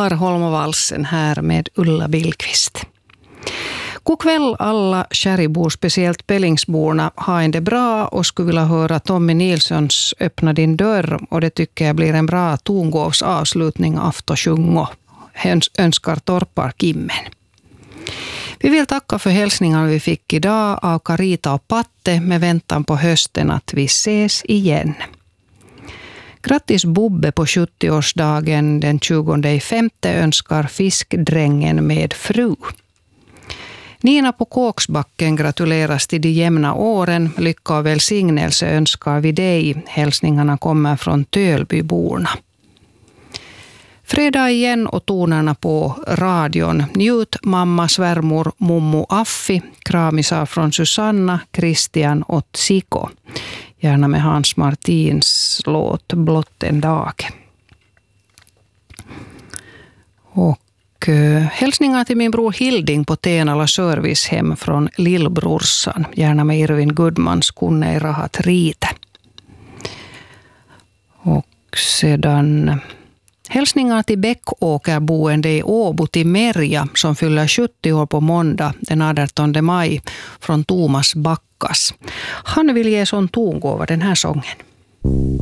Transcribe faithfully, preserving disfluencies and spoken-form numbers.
Arholm-valsen här med Ulla Billqvist. God kväll alla Kärribor, speciellt Pellingsborna. Ha en det bra och skulle vilja höra Tommy Nilssons Öppna din dörr, och det tycker jag blir en bra tongåvs avslutning afton sjungo. Önskar Torpar Kimmen. Vi vill tacka för hälsningar vi fick idag av Carita och Patte med väntan på hösten att vi ses igen. Grattis Bobbe på sjuttioårsdagen den tjugonde femte önskar Fiskdrängen med fru. Nina på Kåksbacken gratuleras till de jämna åren. Lycka och välsignelse önskar vi dig. Hälsningarna kommer från Tölbyborna. Fredag igen och tonerna på radion. Njut mamma, svärmor, mummo Affi. Kramisar från Susanna, Christian och Siko. Gärna med Hans Martins låt Blott en dag. Och uh, hälsningar till min bror Hilding på Tenala servicehem från Lillbrorsan. Gärna med Irvin Gudmans kunne i rahat rite. Och sedan hälsningar till Bäckåkerboende i Åbo till Merja som fyller sjuttio år på måndag den artonde maj från Thomas Backas. Han vill ge sån tongåva den här sången.